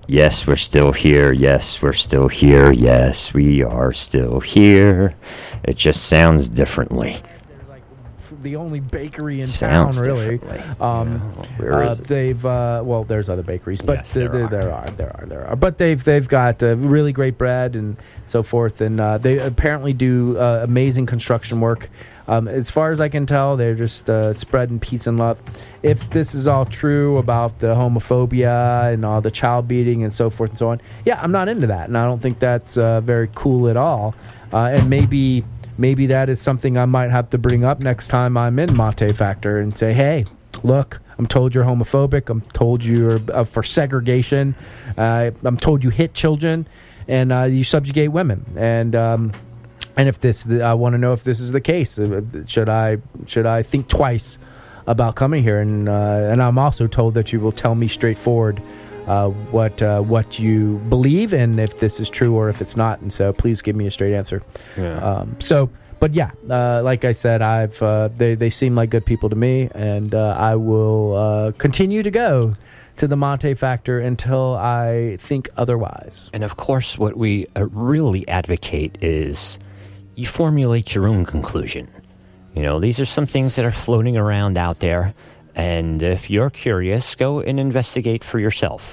Yes, we're still here. Yes, we're still here. Yes, we are still here. It just sounds differently. They're like the only bakery in Sounds town, really. Where is it? They've well, there's other bakeries, but Yes, there are. But they've got really great bread and so forth, and they apparently do amazing construction work. As far as I can tell, they're just spreading peace and love. If this is all true about the homophobia and all the child beating and so forth and so on, yeah, I'm not into that, and I don't think that's very cool at all. And maybe that is something I might have to bring up next time I'm in Mate Factor and say, hey, look, I'm told you're homophobic. I'm told you're for segregation. I'm told you hit children and you subjugate women. And if this, I want to know if this is the case. Should I think twice about coming here? And I'm also told that you will tell me straightforward what you believe and if this is true or if it's not. And so please give me a straight answer. Yeah. But yeah, like I said, they seem like good people to me, and I will continue to go to the Mate Factor until I think otherwise. And of course, what we really advocate is you formulate your own conclusion. You know, these are some things that are floating around out there, and if you're curious, go and investigate for yourself.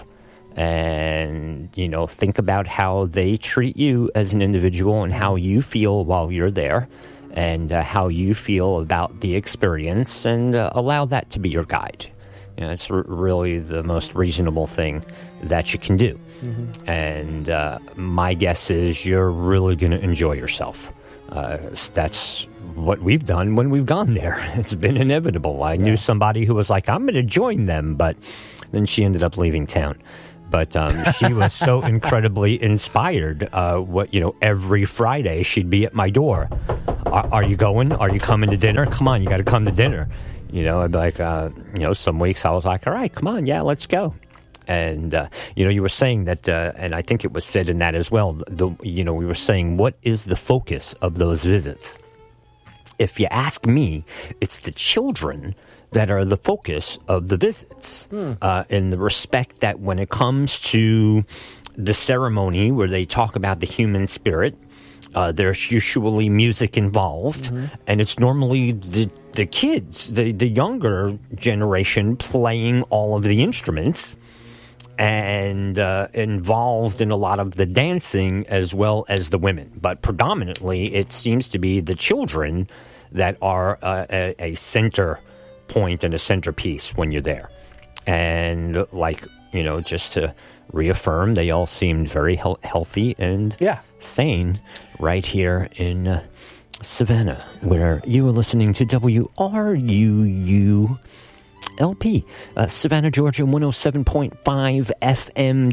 And, you know, think about how they treat you as an individual and how you feel while you're there, and how you feel about the experience, and allow that to be your guide. You know, it's really the most reasonable thing that you can do. Mm-hmm. And my guess is you're really going to enjoy yourself. That's what we've done when we've gone there. It's been inevitable. I knew somebody who was like, I'm going to join them, but then she ended up leaving town. But she was so incredibly inspired. Every Friday she'd be at my door. Are you going? Are you coming to dinner? Come on, you got to come to dinner. You know, I'd be like, some weeks I was like, all right, come on, yeah, let's go. And, you were saying that, and I think it was said in that as well, we were saying, what is the focus of those visits? If you ask me, it's the children that are the focus of the visits, in the respect that when it comes to the ceremony where they talk about the human spirit, there's usually music involved, and it's normally the kids, the younger generation, playing all of the instruments and involved in a lot of the dancing as well as the women. But predominantly, it seems to be the children that are a center point and a centerpiece when you're there. And just to reaffirm, they all seemed very healthy and sane right here in Savannah, where you are listening to WRUU LP, Savannah, Georgia, 107.5 FM,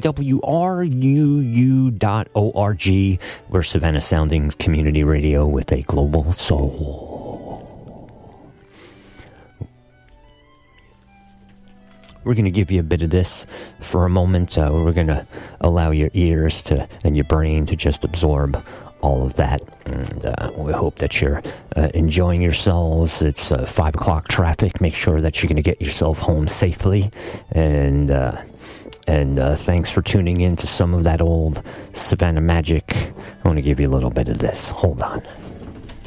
WRUU.org. We're Savannah Soundings Community Radio with a global soul. We're going to give you a bit of this for a moment. We're going to allow your ears and your brain to just absorb all of that. And we hope that you're enjoying yourselves. It's 5 o'clock traffic. Make sure that you're going to get yourself home safely. And thanks for tuning in to some of that old Savannah magic. I want to give you a little bit of this. Hold on.